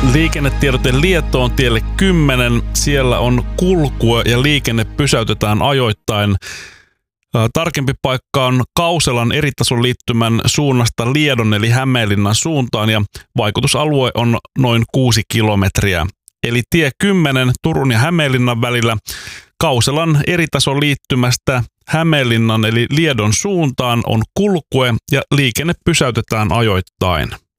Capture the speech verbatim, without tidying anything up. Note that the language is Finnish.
Liikennetiedote Lietoon tielle kymmenen. Siellä on kulkua ja liikenne pysäytetään ajoittain. Tarkempi paikka on Kauselan eritason liittymän suunnasta Liedon eli Hämeenlinnan suuntaan ja vaikutusalue on noin kuusi kilometriä. Eli tie kymmenen Turun ja Hämeenlinnan välillä Kauselan eritason liittymästä Hämeenlinnan eli Liedon suuntaan on kulkue ja liikenne pysäytetään ajoittain.